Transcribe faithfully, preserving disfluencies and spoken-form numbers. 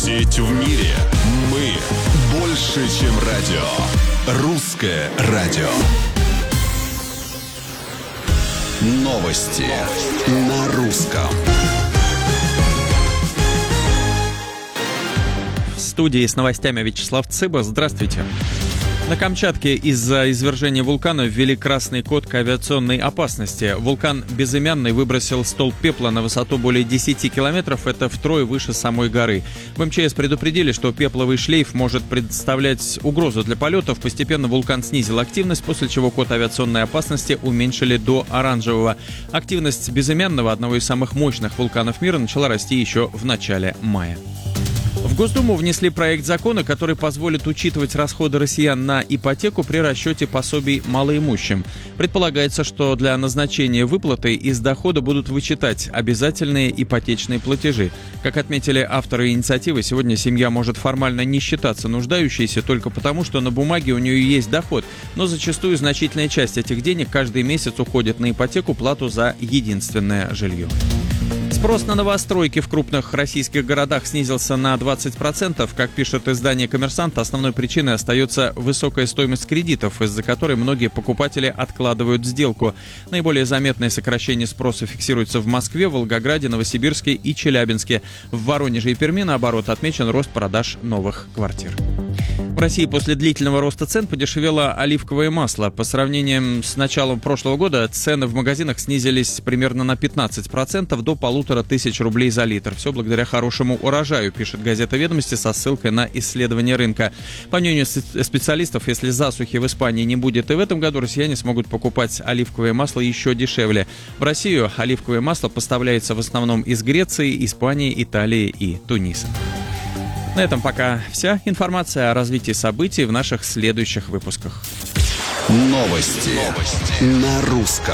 Сеть в мире. Мы больше, чем радио. Русское радио. Новости на русском. В студии с новостями Вячеслав Цыба. Здравствуйте. На Камчатке из-за извержения вулкана ввели красный код к авиационной опасности. Вулкан Безымянный выбросил столб пепла на высоту более десяти километров. Это втрое выше самой горы. В эм че эс предупредили, что пепловый шлейф может представлять угрозу для полетов. Постепенно вулкан снизил активность, после чего код авиационной опасности уменьшили до оранжевого. Активность Безымянного, одного из самых мощных вулканов мира, начала расти еще в начале мая. В Госдуму внесли проект закона, который позволит учитывать расходы россиян на ипотеку при расчете пособий малоимущим. Предполагается, что для назначения выплаты из дохода будут вычитать обязательные ипотечные платежи. Как отметили авторы инициативы, сегодня семья может формально не считаться нуждающейся только потому, что на бумаге у нее есть доход, но зачастую значительная часть этих денег каждый месяц уходит на ипотеку, плату за единственное жилье. Спрос на новостройки в крупных российских городах снизился на двадцать процентов. Как пишет издание «Коммерсант», основной причиной остается высокая стоимость кредитов, из-за которой многие покупатели откладывают сделку. Наиболее заметное сокращение спроса фиксируется в Москве, Волгограде, Новосибирске и Челябинске. В Воронеже и Перми, наоборот, отмечен рост продаж новых квартир. В России после длительного роста цен подешевело оливковое масло. По сравнению с началом прошлого года цены в магазинах снизились примерно на пятнадцать процентов до полутора тысяч рублей за литр. Все благодаря хорошему урожаю, пишет газета «Ведомости» со ссылкой на исследование рынка. По мнению специалистов, если засухи в Испании не будет и в этом году, россияне смогут покупать оливковое масло еще дешевле. В Россию оливковое масло поставляется в основном из Греции, Испании, Италии и Туниса. На этом пока вся информация о развитии событий в наших следующих выпусках. Новости, Новости. На русском.